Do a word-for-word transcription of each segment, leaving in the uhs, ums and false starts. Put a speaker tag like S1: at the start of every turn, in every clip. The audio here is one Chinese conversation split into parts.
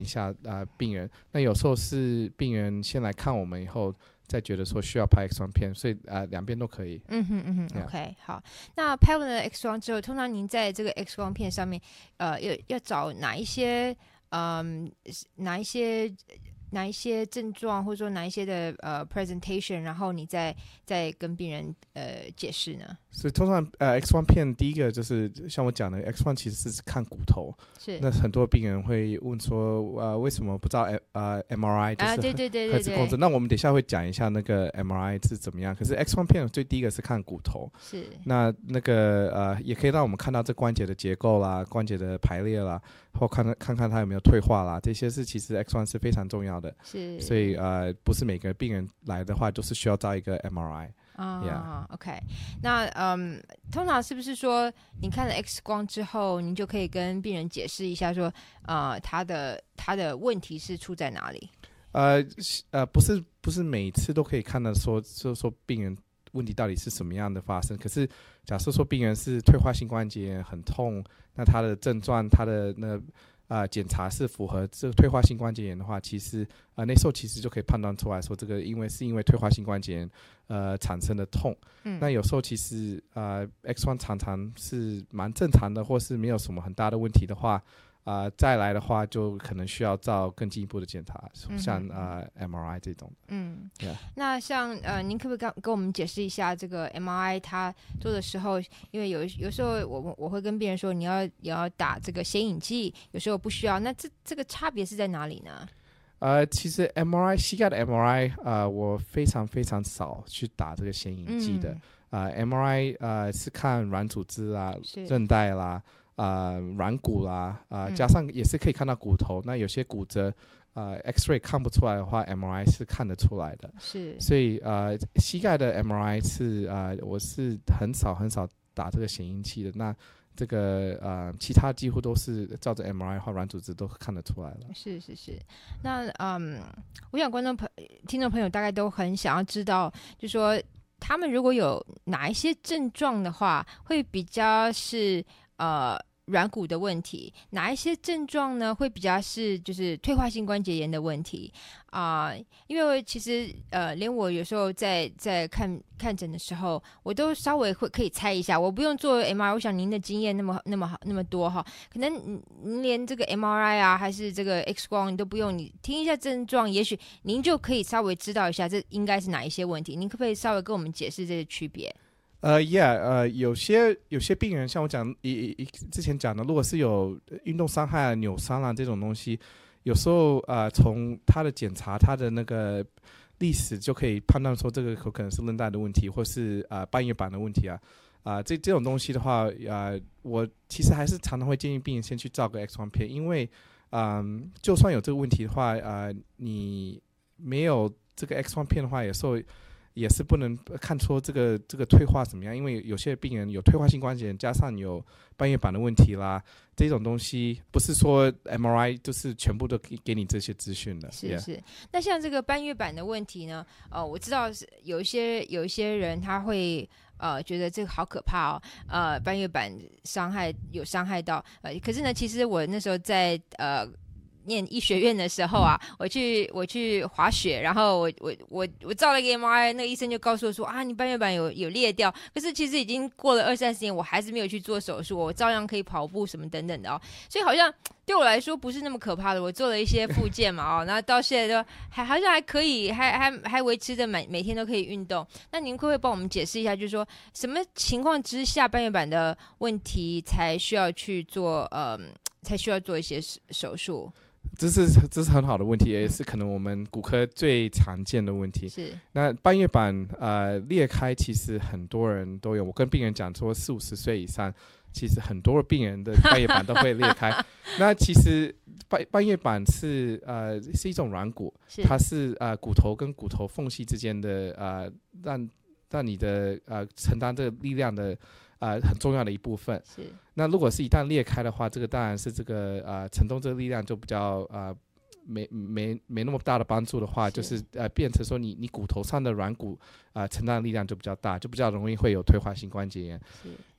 S1: 一下、呃、病人。那有时候是病人先来看我们以后再觉得说需要拍 X 光片，所以呃两边都可以。
S2: 嗯哼嗯哼
S1: Yeah.
S2: OK 好。那拍完了 X 光之后，通常您在这个 X 光片上面呃要要找哪一些嗯哪一些哪一些症状，或者说哪一些的呃 presentation， 然后你再再跟病人呃解释呢？
S1: 所以通常呃 X 光片第一个就是像我讲的 X 光其实是看骨头，
S2: 是
S1: 那很多病人会问说呃为什么不知道呃 M R I 就是
S2: 啊对对对
S1: 核
S2: 对对，
S1: 磁共振，那我们等一下会讲一下那个 M R I 是怎么样，可是 X 光片最第一个是看骨头，
S2: 是
S1: 那那个呃也可以让我们看到这关节的结构啦，关节的排列啦，或看看看它有没有退化啦，这些是其实 X 光是非常重要的，
S2: 是，
S1: 所以呃不是每个病人来的话都是需要照一个 M R I。
S2: 啊、
S1: yeah.
S2: OK， 那嗯，通常是不是说你看了 X 光之后，您就可以跟病人解释一下说，呃，他的他的问题是出在哪里？
S1: 呃呃，不是不是每次都可以看到说说说病人问题到底是什么样的发生，可是假设说病人是退化性关节炎很痛，那他的症状他的那呃检查是符合这个退化性关节炎的话，其实呃那时候其实就可以判断出来说这个因为是因为退化性关节炎呃产生的痛。
S2: 嗯，
S1: 那有时候其实呃 X 光常常是蛮正常的，或是没有什么很大的问题的话，呃再来的话就可能需要照更进一步的检查，像呃 M R I 这种。
S2: 嗯，
S1: yeah.
S2: 那像呃，您可不可以跟跟我们解释一下这个 M R I 它做的时候，因为有有时候我我会跟病人说你要你要打这个显影剂，有时候不需要，那这这个差别是在哪里呢？
S1: 呃，其实 M R I 膝盖的 M R I 呃，我非常非常少去打这个显影剂的。嗯、呃 ，M R I 呃是看软组织啦、韧带啦、呃软骨啦，呃、嗯、加上也是可以看到骨头。那有些骨折，呃 X-ray 看不出来的话 ，M R I 是看得出来的。
S2: 是，
S1: 所以呃膝盖的 M R I 是呃我是很少很少打这个显影剂的。那这个呃，其他几乎都是照着 M R I 或软组织都看得出来了。
S2: 是是是，那嗯，我想观众朋听众朋友大概都很想要知道，就说他们如果有哪一些症状的话，会比较是呃软骨的问题，哪一些症状呢会比较是就是退化性关节炎的问题啊、呃？因为其实呃，连我有时候在在看看诊的时候，我都稍微会可以猜一下，我不用做 M R I。我想您的经验那么那么好那么多哈，可能您连这个 M R I 啊，还是这个 X 光你都不用，你听一下症状，也许您就可以稍微知道一下这应该是哪一些问题。您可不可以稍微跟我们解释这些区别？
S1: 呃、uh, ，Yeah， 呃，有些有些病人像我讲，一一之前讲的，如果是有运动伤害啊、扭伤啊这种东西，有时候呃，从他的检查、他的那个历史就可以判断说这个有可能是韧带的问题，或是呃半月板的问题啊，啊、呃，这这种东西的话，呃，我其实还是常常会建议病人先去照个 X 光片，因为嗯、呃，就算有这个问题的话，呃，你没有这个 X 光片的话，有时候也是不能看出这个这个退化怎么样，因为有些病人有退化性关节炎，加上有半月板的问题啦，这种东西不是说 M R I 就是全部都给你这些资讯的。
S2: 是是， yeah. 那像这个半月板的问题呢，呃，我知道有一些有一些人他会呃觉得这个好可怕哦，呃，半月板伤害有伤害到，呃，可是呢，其实我那时候在呃。念医学院的时候啊，我去我去滑雪，然后我我我我照了一个 M R I， 那个医生就告诉我说啊，你半月板有有裂掉，可是其实已经过了二三十年，我还是没有去做手术，我照样可以跑步什么等等的哦，所以好像对我来说不是那么可怕的。我做了一些复健嘛，哦，然后到现在都还好像还可以，还还还维持着每每天都可以运动。那您会不会帮我们解释一下，就是说什么情况之下半月板的问题才需要去做呃，才需要做一些手术？
S1: 这是这是很好的问题，也是可能我们骨科最常见的问题。
S2: 是，
S1: 那半月板呃裂开，其实很多人都有。我跟病人讲说，四五十岁以上，其实很多病人的半月板都会裂开。那其实半半月板是呃是一种软骨，是它是呃骨头跟骨头缝隙之间的呃让让你的呃承担这个力量的。呃，很重要的一部分。
S2: 是。
S1: 那如果是一旦裂开的话，这个当然是这个呃承重这个力量就比较呃没没没那么大的帮助的话，是就是呃变成说你你骨头上的软骨啊、呃、承担的力量就比较大，就比较容易会有退化性关节炎。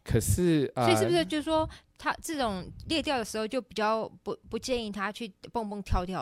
S1: 可是啊，
S2: 所以是不是就是说他这种裂掉的时候就比较不不建议他去蹦蹦跳跳